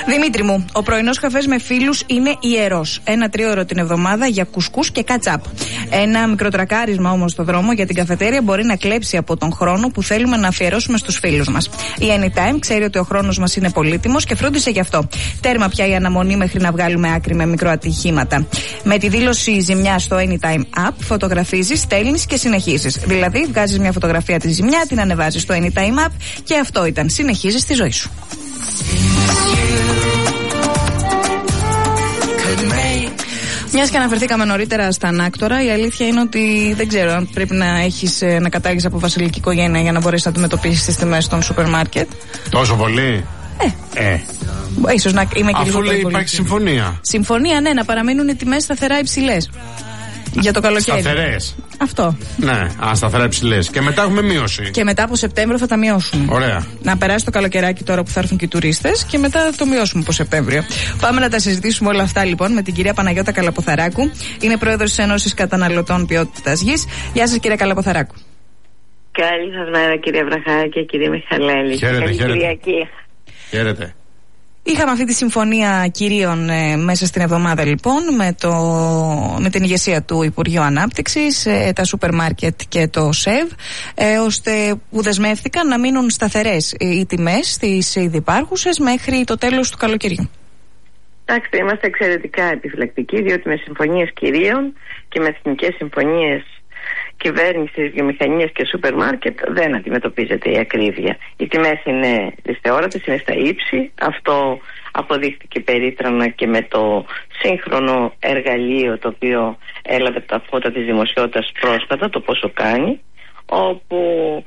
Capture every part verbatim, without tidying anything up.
Δημήτρη μου, ο πρωινός καφές με φίλους είναι ιερός. Ένα τρίωρο την εβδομάδα για κουσκούς και κατσάπ. Ένα μικροτρακάρισμα όμως στο δρόμο για την καφετέρια μπορεί να κλέψει από τον χρόνο που θέλουμε να αφιερώσουμε στους φίλους μας. Η Anytime ξέρει ότι ο χρόνος μας είναι πολύτιμος και φρόντισε γι' αυτό. Τέρμα πια η αναμονή μέχρι να βγάλουμε άκρη με μικροατυχήματα. Με τη δήλωση ζημιά στο Anytime App, φωτογραφίζεις, στέλνεις και συνεχίζεις. Δηλαδή, βγάζεις μια φωτογραφία τη ζημιά, την ανεβάζεις στο Anytime App και αυτό ήταν. Συνεχίζεις τη ζωή σου. Μιας και αναφερθήκαμε νωρίτερα στα ανάκτορα, η αλήθεια είναι ότι δεν ξέρω αν πρέπει να έχεις να κατάγεις από βασιλική οικογένεια για να μπορέσεις να αντιμετωπίσεις τις τιμές των σούπερ μάρκετ. Τόσο πολύ? Ε. ε. Ίσως να είμαι και αφού λίγο λέει υπάρχει συμφωνία. Συμφωνία, ναι, να παραμείνουν οι τιμές σταθερά υψηλές. Για το καλοκαίρι. Σταθερές. Αυτό. Ναι, α, σταθερά υψηλές. Και μετά έχουμε μείωση. Και μετά από Σεπτέμβριο θα τα μειώσουμε. Ωραία. Να περάσει το καλοκαιράκι τώρα που θα έρθουν και οι τουρίστες και μετά θα το μειώσουμε από Σεπτέμβριο. Πάμε να τα συζητήσουμε όλα αυτά λοιπόν με την κυρία Παναγιώτα Καλαποθαράκου. Είναι πρόεδρος της Ένωσης Καταναλωτών Ποιότητας Γης. Γεια σας, κυρία Καλαποθαράκου. Καλή σας μέρα, κυρία Βραχάκη και κύριε Μιχαλέλη. Χαίρετε, χαίρετε. Χαίρετε. Είχαμε αυτή τη συμφωνία κυρίων ε, μέσα στην εβδομάδα λοιπόν με, το, με την ηγεσία του Υπουργείου Ανάπτυξης, ε, τα σούπερ μάρκετ και το ΣΕΒ, ε, ώστε που δεσμεύτηκαν να μείνουν σταθερές ε, οι τιμές στις ήδη υπάρχουσες μέχρι το τέλος του καλοκαιριού. Εντάξει, είμαστε εξαιρετικά επιφυλακτικοί, διότι με συμφωνίες κυρίων και με εθνικές συμφωνίες κυβέρνησης, βιομηχανίας και σούπερ μάρκετ δεν αντιμετωπίζεται η ακρίβεια. Οι τιμές είναι δυσθεώρητες, είναι στα ύψη. Αυτό αποδείχθηκε περίτρανα και με το σύγχρονο εργαλείο το οποίο έλαβε τα φώτα της δημοσιότητας πρόσφατα, το πόσο κάνει, όπου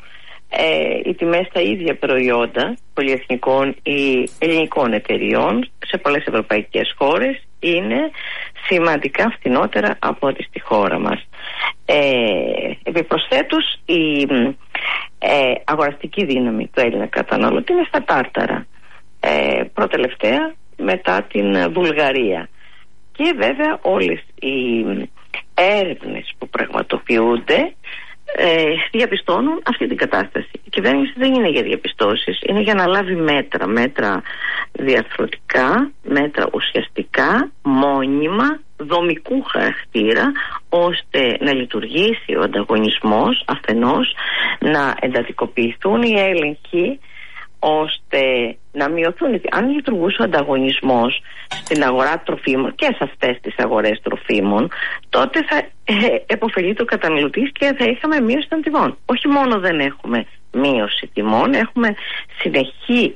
ε, οι τιμές στα ίδια προϊόντα πολυεθνικών ή ελληνικών εταιριών σε πολλές ευρωπαϊκές χώρες είναι σημαντικά φθηνότερα από ό,τι στη χώρα μας. Ε, επιπροσθέτως η ε, αγοραστική δύναμη του Έλληνα καταναλωτή είναι στα τάρταρα, ε, προτελευταία μετά την Βουλγαρία, και βέβαια όλες οι έρευνες που πραγματοποιούνται ε, διαπιστώνουν αυτή την κατάσταση. Η κυβέρνηση δεν είναι για διαπιστώσεις, είναι για να λάβει μέτρα, μέτρα διαρθρωτικά, μέτρα ουσιαστικά, μόνιμα, δομικού χαρακτήρα, ώστε να λειτουργήσει ο ανταγωνισμός αφενός, να εντατικοποιηθούν οι έλεγχοι, ώστε να μειωθούν. Αν λειτουργούσε ο ανταγωνισμός στην αγορά τροφίμων και σε αυτές τις αγορές τροφίμων, τότε θα ε, επωφελεί το καταναλωτής και θα είχαμε μείωση των τιμών. Όχι μόνο δεν έχουμε μείωση τιμών, έχουμε συνεχή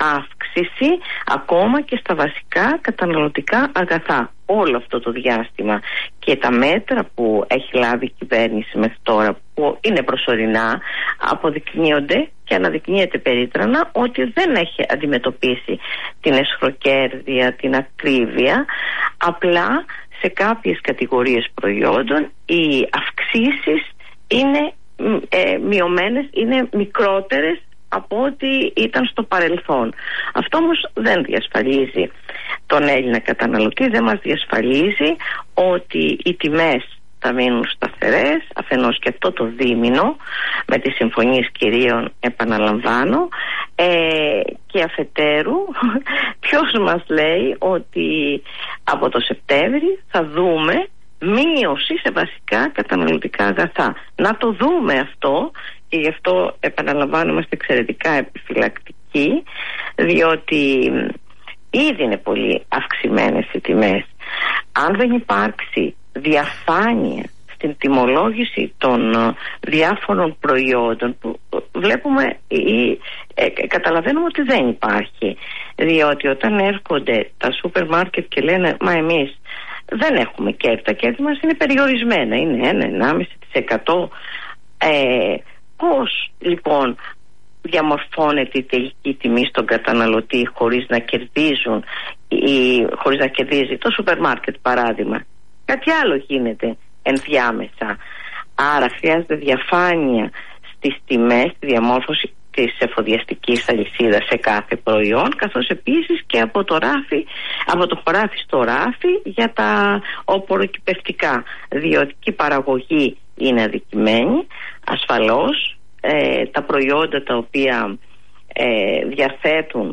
αύξηση ακόμα και στα βασικά καταναλωτικά αγαθά. Όλο αυτό το διάστημα και τα μέτρα που έχει λάβει η κυβέρνηση μέχρι τώρα, που είναι προσωρινά, αποδεικνύονται και αναδεικνύεται περίτρανα ότι δεν έχει αντιμετωπίσει την εσχροκέρδεια, την ακρίβεια. Απλά σε κάποιες κατηγορίες προϊόντων οι αυξήσεις είναι ε, μειωμένες, είναι μικρότερες από ό,τι ήταν στο παρελθόν. Αυτό όμως δεν διασφαλίζει τον Έλληνα καταναλωτή, δεν μας διασφαλίζει ότι οι τιμές θα μείνουν σταθερές, αφενός και αυτό το δίμηνο με τις συμφωνίες κυρίων, επαναλαμβάνω, ε, και αφετέρου ποιος μας λέει ότι από το Σεπτέμβρη θα δούμε μείωση σε βασικά καταναλωτικά αγαθά. Να το δούμε αυτό, και γι' αυτό επαναλαμβάνω είμαστε εξαιρετικά επιφυλακτικοί, διότι ήδη είναι πολύ αυξημένες οι τιμές. Αν δεν υπάρξει διαφάνεια στην τιμολόγηση των διάφορων προϊόντων, που βλέπουμε ή ε, καταλαβαίνουμε ότι δεν υπάρχει, διότι όταν έρχονται τα σούπερ μάρκετ και λένε μα εμείς δεν έχουμε κέρδη, τα κέρδη μας είναι περιορισμένα, είναι ένα με ένα τοις εκατό, ε, πώς λοιπόν διαμορφώνεται η τελική τιμή στον καταναλωτή χωρίς να κερδίζουν ή χωρίς να κερδίζει το σούπερ μάρκετ παράδειγμα? Κάτι άλλο γίνεται ενδιάμεσα. Άρα χρειάζεται διαφάνεια στις τιμές, στη διαμόρφωση της εφοδιαστικής αλυσίδας σε κάθε προϊόν, καθώς επίσης και από το, ράφι, από το χωράφι στο ράφι για τα οπωροκυπευτικά, διότι η παραγωγή είναι αδικημένη. Ασφαλώς ε, τα προϊόντα τα οποία ε, διαθέτουν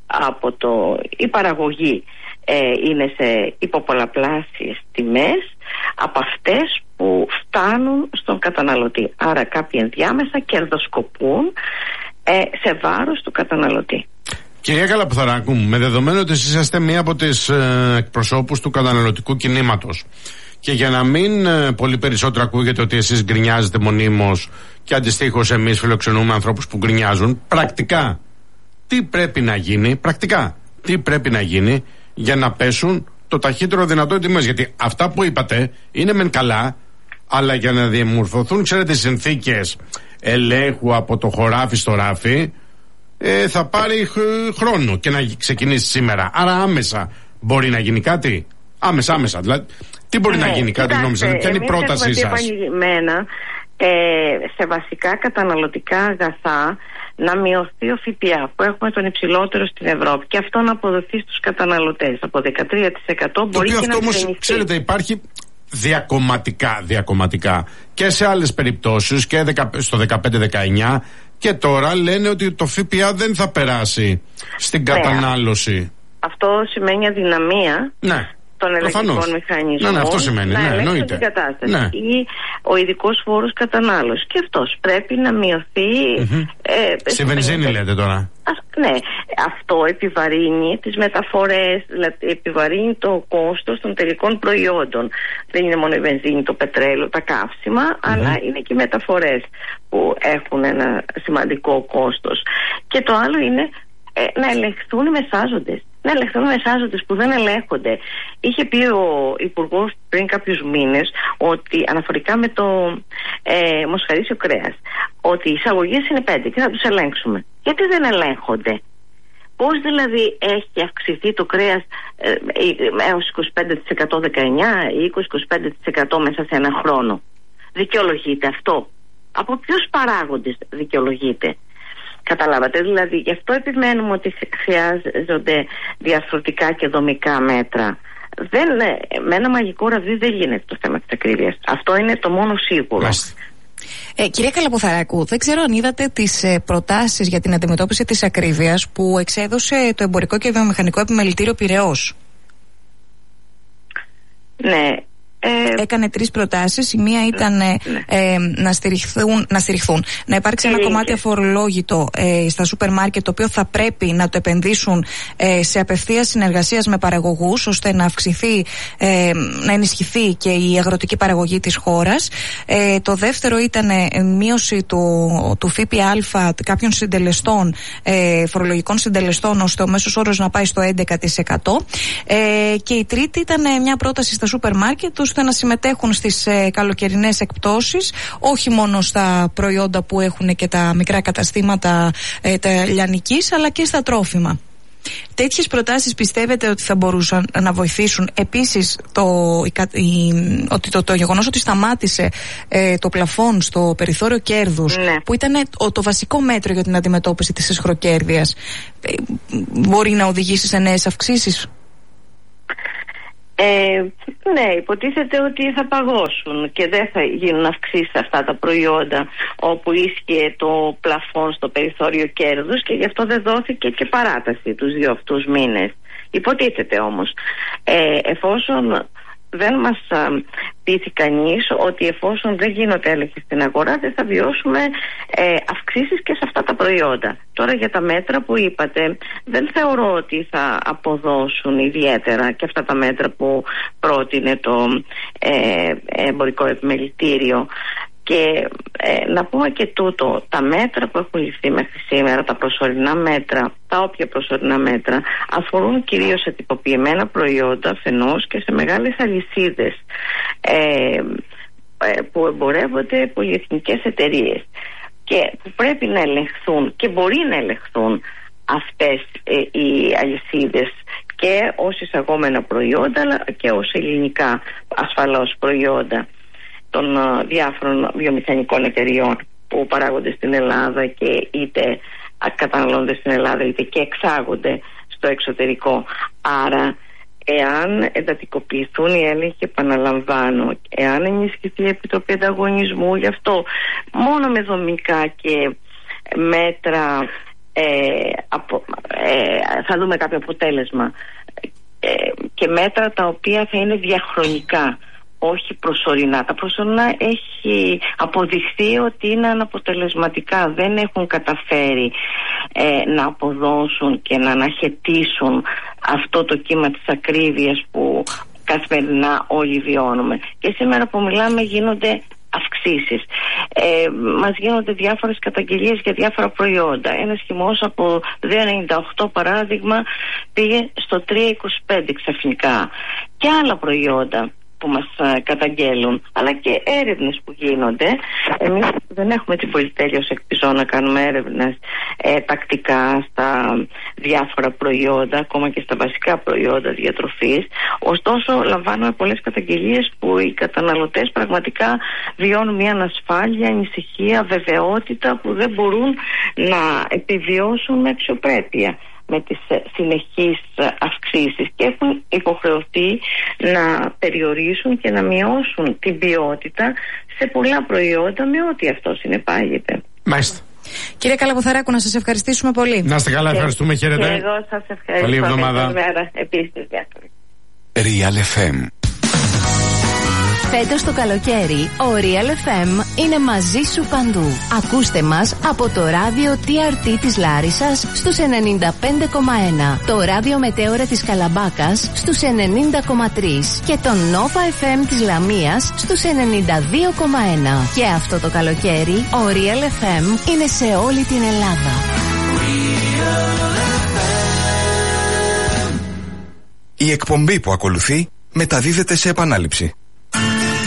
από το, η παραγωγή ε, είναι σε υποπολαπλάσιες τιμές από αυτές που φτάνουν στον καταναλωτή. Άρα κάποιοι ενδιάμεσα κερδοσκοπούν ε, σε βάρος του καταναλωτή. Κυρία Καλαποθαράκου, με δεδομένο ότι εσείς είστε μία από τις ε, εκπροσώπους του καταναλωτικού κινήματος και για να μην ε, πολύ περισσότερο ακούγεται ότι εσείς γκρινιάζετε μονίμως και αντιστοίχως εμείς φιλοξενούμε ανθρώπους που γκρινιάζουν, πρακτικά τι πρέπει να γίνει, πρακτικά τι πρέπει να γίνει για να πέσουν το ταχύτερο δυνατό οι τιμές? Γιατί αυτά που είπατε είναι μεν καλά, αλλά για να διαμορφωθούν, ξέρετε, συνθήκες ελέγχου από το χωράφι στο ράφι, ε, θα πάρει χρόνο και να ξεκινήσει σήμερα. Άρα άμεσα μπορεί να γίνει κάτι. Άμεσα, άμεσα. Δηλαδή, τι μπορεί ναι, να γίνει, κάτι γνώμη σας? Ποια είναι η πρότασή σας? Επανειλημμένα, ε, σε βασικά καταναλωτικά αγαθά να μειωθεί ο ΦΠΑ που έχουμε τον υψηλότερο στην Ευρώπη και αυτό να αποδοθεί στους καταναλωτές από δεκατρία τοις εκατό μπορεί και να όμως, ξέρετε, υπάρχει διακομματικά, διακομματικά και σε άλλες περιπτώσεις και στο δεκαπέντε δεκαεννιά και τώρα λένε ότι το ΦΠΑ δεν θα περάσει στην ναι, κατανάλωση. Αυτό σημαίνει αδυναμία. Ναι. Των ελεγκτικών μηχανισμών. Ναι, ναι, αυτό σημαίνει. Να ναι, ελέγξουν την κατάσταση. Ναι. Ή ο ειδικός φόρος κατανάλωσης. Και αυτός πρέπει να μειωθεί. Mm-hmm. Ε, στη βενζίνη ε, λέτε τώρα. Α, ναι. Αυτό επιβαρύνει τις μεταφορές, δηλαδή επιβαρύνει το κόστος των τελικών προϊόντων. Δεν είναι μόνο η βενζίνη, το πετρέλαιο, τα καύσιμα, mm-hmm. αλλά είναι και οι μεταφορές που έχουν ένα σημαντικό κόστος. Και το άλλο είναι ε, να ελεγχθούν οι μεσάζοντες. Να ελεγχθούν μεσάζοντες που δεν ελέγχονται. Είχε πει ο Υπουργός πριν κάποιους μήνες ότι αναφορικά με το ε, μοσχαρίσιο κρέας ότι οι εισαγωγές είναι πέντε και θα τους ελέγξουμε. Γιατί δεν ελέγχονται? Πώς δηλαδή έχει αυξηθεί το κρέας ε, έως είκοσι πέντε τοις εκατό δεκαεννιά ή είκοσι με είκοσι πέντε τοις εκατό μέσα σε ένα χρόνο? Δικαιολογείται αυτό? Από ποιους παράγοντες δικαιολογείται? Καταλάβατε, δηλαδή γι' αυτό επιμένουμε ότι χρειάζονται διαρθρωτικά και δομικά μέτρα. Δεν, με ένα μαγικό ραβδί δεν γίνεται το θέμα της ακρίβειας. Αυτό είναι το μόνο σίγουρο. Ε, κυρία Καλαποθαράκου, δεν ξέρω αν είδατε τις ε, προτάσεις για την αντιμετώπιση της ακρίβειας που εξέδωσε το Εμπορικό και Βιομηχανικό Επιμελητήριο Πειραιώς. Ναι. Ε, Έκανε τρεις προτάσεις. Η μία ήταν ναι. ε, να, στηριχθούν, να στηριχθούν, να υπάρξει ένα κομμάτι αφορολόγητο ε, στα σούπερ μάρκετ, το οποίο θα πρέπει να το επενδύσουν ε, σε απευθείας συνεργασίας με παραγωγούς, ώστε να αυξηθεί, ε, να ενισχυθεί και η αγροτική παραγωγή της χώρας. Ε, το δεύτερο ήταν ε, μείωση του, του ΦΠΑ κάποιων συντελεστών, ε, φορολογικών συντελεστών, ώστε ο μέσος όρος να πάει στο έντεκα τοις εκατό. Ε, και η τρίτη ήταν ε, μια πρόταση στα σούπερ μάρκετ, ώστε να συμμετέχουν στις ε, καλοκαιρινές εκπτώσεις, όχι μόνο στα προϊόντα που έχουν και τα μικρά καταστήματα ε, τα λιανικής, αλλά και στα τρόφιμα. Τέτοιες προτάσεις πιστεύετε ότι θα μπορούσαν να βοηθήσουν? Επίσης το, η, η, ότι το, το γεγονός ότι σταμάτησε ε, το πλαφόν στο περιθώριο κέρδους, ναι. που ήταν το, το βασικό μέτρο για την αντιμετώπιση της αισχροκέρδειας, ε, μπορεί να οδηγήσει σε νέες αυξήσεις? Ε, ναι, υποτίθεται ότι θα παγώσουν και δεν θα γίνουν αυξήσεις σε αυτά τα προϊόντα όπου ίσχυε το πλαφόν στο περιθώριο κέρδους και γι' αυτό δεν δόθηκε και παράταση τους δύο αυτούς μήνες. Υποτίθεται όμως, ε, εφόσον δεν μας α, πείθει κανείς ότι εφόσον δεν γίνονται έλεγχοι στην αγορά δεν θα βιώσουμε ε, αυξήσεις και σε αυτά τα προϊόντα. Τώρα για τα μέτρα που είπατε δεν θεωρώ ότι θα αποδώσουν ιδιαίτερα και αυτά τα μέτρα που πρότεινε το ε, Εμπορικό Επιμελητήριο. Και ε, να πούμε και τούτο, τα μέτρα που έχουν ληφθεί μέχρι σήμερα, τα προσωρινά μέτρα, τα όποια προσωρινά μέτρα, αφορούν κυρίως σε τυποποιημένα προϊόντα αφενός και σε μεγάλες αλυσίδες ε, ε, που εμπορεύονται πολυεθνικές εταιρείες και που πρέπει να ελεγχθούν και μπορεί να ελεγχθούν αυτές ε, οι αλυσίδες και ως εισαγόμενα προϊόντα αλλά και ως ελληνικά ασφαλώς προϊόντα των uh, διάφορων βιομηχανικών εταιριών που παράγονται στην Ελλάδα και είτε καταναλώνται στην Ελλάδα είτε και εξάγονται στο εξωτερικό. Άρα εάν εντατικοποιηθούν οι έλεγχοι, επαναλαμβάνω, εάν ενισχυθεί η Επιτροπή Ανταγωνισμού, γι' αυτό μόνο με δομικά και μέτρα ε, απο, ε, θα δούμε κάποιο αποτέλεσμα ε, και μέτρα τα οποία θα είναι διαχρονικά, όχι προσωρινά. Τα προσωρινά έχει αποδειχθεί ότι είναι αναποτελεσματικά, δεν έχουν καταφέρει ε, να αποδώσουν και να αναχαιτήσουν αυτό το κύμα της ακρίβειας που καθημερινά όλοι βιώνουμε. Και σήμερα που μιλάμε γίνονται αυξήσεις. Ε, μας γίνονται διάφορες καταγγελίες για διάφορα προϊόντα. Ένας χυμός από δύο ενενήντα οκτώ παράδειγμα πήγε στο τρία είκοσι πέντε ξαφνικά. Και άλλα προϊόντα που μας α, καταγγέλουν, αλλά και έρευνες που γίνονται. Εμείς δεν έχουμε την πολυτέλεια ως Εκπιζώ να κάνουμε έρευνες ε, τακτικά στα διάφορα προϊόντα, ακόμα και στα βασικά προϊόντα διατροφής. Ωστόσο λαμβάνουμε πολλές καταγγελίες που οι καταναλωτές πραγματικά βιώνουν μια ανασφάλεια, ανησυχία, βεβαιότητα που δεν μπορούν να επιβιώσουν με αξιοπρέπεια με τις συνεχείς αυξήσεις και έχουν υποχρεωθεί να περιορίσουν και να μειώσουν την ποιότητα σε πολλά προϊόντα με ό,τι αυτό συνεπάγεται. Μάλιστα. Κύριε Καλαποθαράκου, να σας ευχαριστήσουμε πολύ. Να είστε καλά, ευχαριστούμε, χαίρετε. Και εγώ σας ευχαριστώ. Καλή εβδομάδα. Καλημέρα επίσης. Real εφ εμ. Φέτος το καλοκαίρι, ο Real εφ εμ είναι μαζί σου παντού. Ακούστε μας από το ράδιο τι αρ τι της Λάρισσας στους ενενήντα πέντε κόμμα ένα, το ράδιο Μετέωρα της Καλαμπάκας στους ενενήντα κόμμα τρία και το Nova εφ εμ της Λαμίας στους ενενήντα δύο κόμμα ένα. Και αυτό το καλοκαίρι, ο Real εφ εμ είναι σε όλη την Ελλάδα. Η εκπομπή που ακολουθεί μεταδίδεται σε επανάληψη.